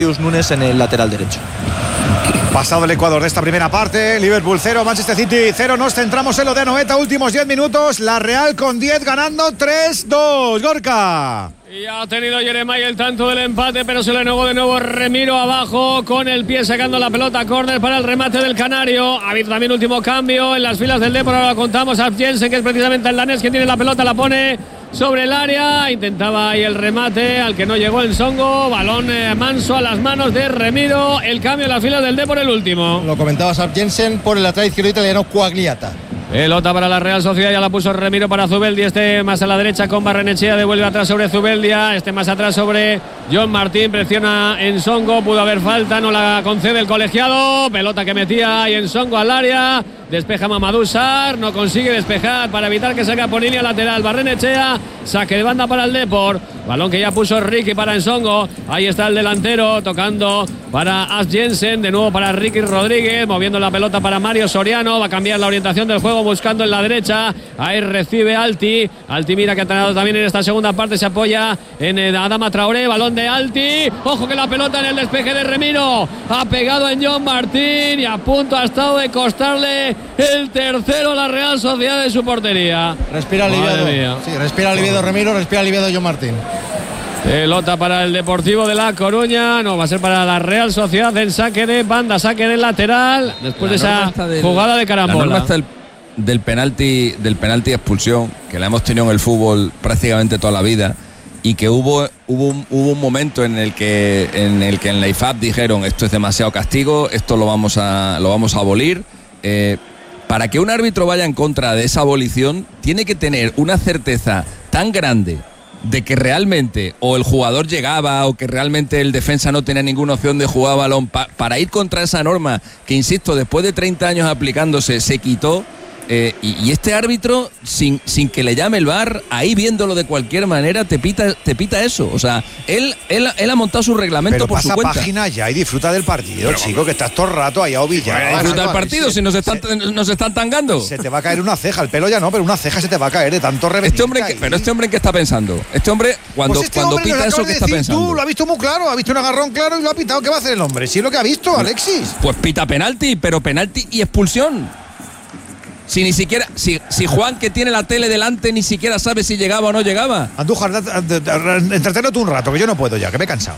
Núñez en el lateral derecho. Pasado el Ecuador de esta primera parte, Liverpool 0, Manchester City 0. Nos centramos en lo de Anoeta, últimos 10 minutos. La Real con 10 ganando 3-2. Gorka. Y ha tenido Jeremai el tanto del empate, pero se le negó de nuevo Remiro abajo con el pie sacando la pelota. Córner para el remate del Canario. Ha habido también último cambio en las filas del Depor. Ahora lo contamos a Jensen, que es precisamente el danés que tiene la pelota, la pone sobre el área. Intentaba ahí el remate al que no llegó el Songo. Balón manso a las manos de Remiro. El cambio en las filas del Depor, el último. Lo comentaba Sarp Jensen por el lateral izquierdo italiano Quagliata. Pelota para la Real Sociedad, ya la puso Remiro para Zubeldia, este más a la derecha con Barrenechea, devuelve atrás sobre Zubeldia, este más atrás sobre John Martín, presiona Ensongo, pudo haber falta, no la concede el colegiado, pelota que metía y Ensongo al área, despeja Mamadou Sarr, no consigue despejar para evitar que salga por línea lateral Barrenechea, saque de banda para el Depor, balón que ya puso Ricky para Ensongo, ahí está el delantero tocando para As Jensen, de nuevo para Ricky Rodríguez, moviendo la pelota para Mario Soriano, va a cambiar la orientación del juego buscando en la derecha, ahí recibe Alti mira que ha entrenado también en esta segunda parte, se apoya en Adama Traoré, balón de Alti, ojo que la pelota en el despeje de Remiro, ha pegado en John Martín y a punto ha estado de costarle el tercero la Real Sociedad de su portería. Respira aliviado, sí, respira aliviado Remiro, respira aliviado John Martín. Pelota para el Deportivo de La Coruña, no, va a ser para la Real Sociedad en saque de banda, saque del lateral, después de esa jugada de carambola. La norma está del penalti expulsión, que la hemos tenido en el fútbol prácticamente toda la vida, y que hubo un momento en el que en la IFAB dijeron esto es demasiado castigo, esto lo vamos a abolir. Para que un árbitro vaya en contra de esa abolición, tiene que tener una certeza tan grande de que realmente o el jugador llegaba o que realmente el defensa no tenía ninguna opción de jugar balón para ir contra esa norma que, insisto, después de 30 años aplicándose se quitó. Y este árbitro, sin que le llame el VAR, ahí viéndolo de cualquier manera, te pita eso. O sea, él ha montado su reglamento por su cuenta. Pero pasa página ya y disfruta del partido, pero, chico, que estás todo el rato ahí a ovillar. Disfruta del partido si nos están tangando. Se te va a caer una ceja, el pelo ya no, pero una ceja se te va a caer de tanto revenir. Pero este hombre, ¿en qué está pensando? Este hombre, cuando pita eso, ¿qué está pensando? Tú lo has visto muy claro, ha visto un agarrón claro y lo ha pitado. ¿Qué va a hacer el hombre? Sí, es lo que ha visto, Alexis. Pues pita penalti, pero penalti y expulsión. Si ni siquiera, si Juan, que tiene la tele delante, ni siquiera sabe si llegaba o no llegaba. Andújar, entreténlo tú un rato, que yo no puedo ya, que me he cansado.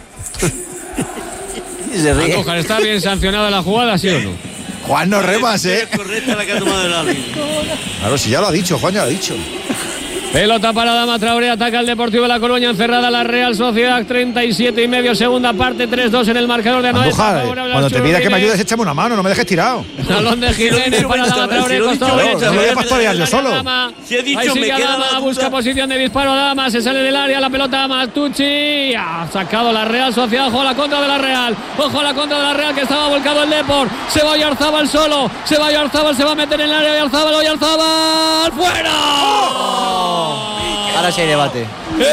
Andújar, ¿está bien sancionada la jugada, sí o no? Juan, no remas, Es correcta la que ha tomado el árbitro. Claro, si ya lo ha dicho, Juan ya lo ha dicho. Pelota para Adama Traoré, ataca el Deportivo de La Coruña, encerrada la Real Sociedad, 37 y medio, segunda parte, 3-2 en el marcador de Anoeta. Cuando te pida que me ayudes, échame una mano, no me dejes tirado. Balón de Jiménez para Adama Traoré, costado derecho. No me voy a pastorear yo solo. Ahí sigue Adama, busca posición de disparo Adama, se sale del área, la pelota a Matucci, ha sacado la Real Sociedad, ojo a la contra de la Real, ojo a la contra de la Real, que estaba volcado el Depor, se va Oyarzábal solo, se va a meter en el área, Oyarzábal, ¡fuera! Ahora sí hay debate.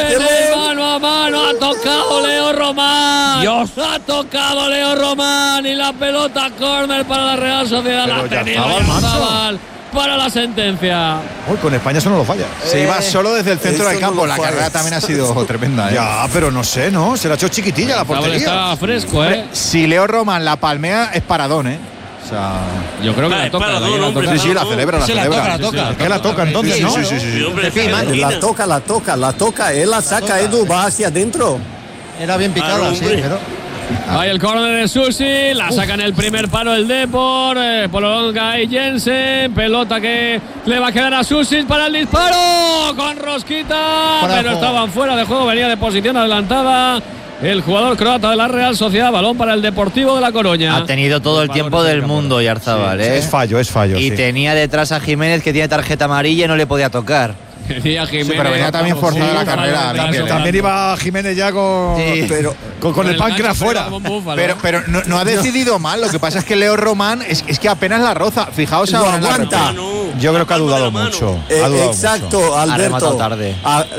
Mano a mano ha tocado Leo Román. Dios. Ha tocado Leo Román y la pelota córner para la Real Sociedad. Pero la tenía Oyarzábal para la sentencia. Uy, con España eso no lo falla. Se iba solo desde el centro del campo. La carrera también ha sido tremenda. Ya, pero no sé, ¿no? Se la ha hecho chiquitilla la portería. Está fresco, Si Leo Román la palmea, es paradón, O sea, yo creo que la toca. Sí, la celebra. ¿Qué la toca entonces, no? Sí. La toca, él la saca, Edu, va hacia adentro. Era bien picada, sí, pero... Ahí el córner de Susi, la saca en el primer palo el Depor, Polonga y Jensen, pelota que le va a quedar a Susi para el disparo, con rosquita, pero estaban fuera de juego, venía de posición adelantada. El jugador croata de la Real Sociedad, balón para el Deportivo de La Coruña. Ha tenido todo el tiempo del mundo Oyarzábal, Es fallo. Y tenía detrás a Jiménez, que tiene tarjeta amarilla y no le podía tocar. Venía Jiménez. Sí, pero venía también forzada la carrera. También iba Jiménez ya con el páncreas fuera. Pero no ha decidido mal. Lo que pasa es que Leo Román es que apenas la roza. Fijaos ahora en la aguanta. Yo creo que ha dudado mucho. Exacto, Alberto. Tarde.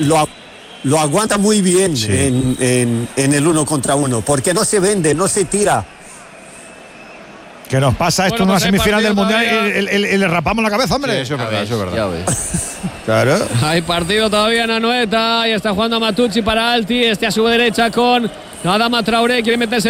Lo aguanta muy bien en el 1 contra 1, porque no se vende, no se tira. Que nos pasa esto en una semifinal del Mundial y le rapamos la cabeza, hombre. Sí, eso es verdad. Ya ves. Claro. Hay partido todavía en Anoeta y está jugando Matucci para Alti, a su derecha con Adama Traoré quiere meterse